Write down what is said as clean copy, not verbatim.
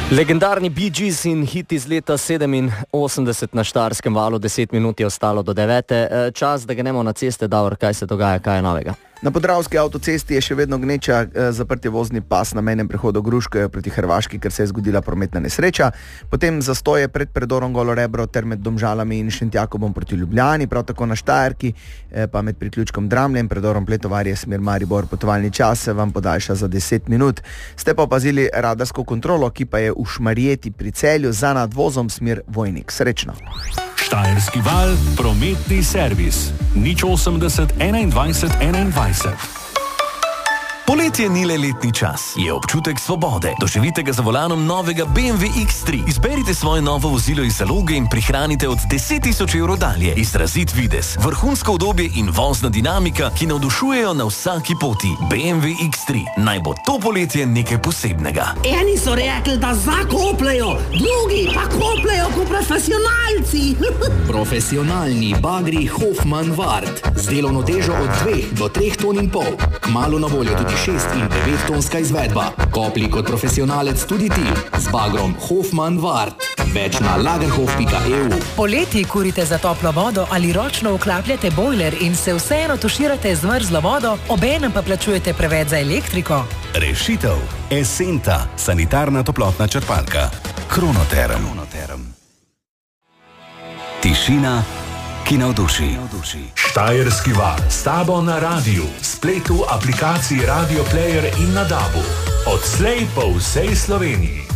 Legendarni Bee Gees in hit iz leta 87 na Štajerskem valu, 10 minut je ostalo do 9. Čas, da gremo na ceste, Davor, kaj se dogaja, kaj je novega? Na Podravski avtocesti je še vedno gneča, zaprt je vozni pas na mejnem prehodu Gruške proti Hrvaški, ker se je zgodila prometna nesreča. Potem zastoje pred predorom Golo Rebro ter med Domžalami in Šentjakobom proti Ljubljani, prav tako na Štajerki, pa med priključkom Dramlje in predorom Pletovarje smer Maribor. Potovalni čas se vam podaljša za 10 minut. Ste pa opazili radarsko kontrolo, ki pa je v Šmarjeti pri Celju za nadvozom smer Vojnik. Srečno. Štajerski val, prometni servis. 080 21 21. Poletje ni le letni čas, je občutek svobode. Doživite ga za volanom novega BMW X3. Izberite svoje novo vozilo iz zaloge in prihranite od 10.000 evrov dalje. Izrazit videz, vrhunsko udobje in vozna dinamika, ki navdušujejo na vsaki poti. BMW X3. Naj bo to poletje nekaj posebnega. Eni so rekli, da zakopljajo, drugi pa kopljajo kot profesionalci. Profesionalni bagri Hoffmann Wart z delovno težo od 2 do 3 ton in pol. Kmalu na voljo tudi 6 in 9 tonska izvedba. Kopli kot profesionalec tudi ti z bagrom Hoffmann Wart. Več na lagerhof.eu. Poleti kurite za toplo vodo ali ročno vklapljate bojler in se vseeno tuširate z mrzlo vodo, obenem pa plačujete preveč za elektriko. Rešitev. Esenta, sanitarna toplotna črpalka. Kronoterm. Tišina, ki navduši. Štajerski val, s tabo na radiju, spletu, aplikaciji Radio Player in na DAB-u. Odslej po vsej Sloveniji.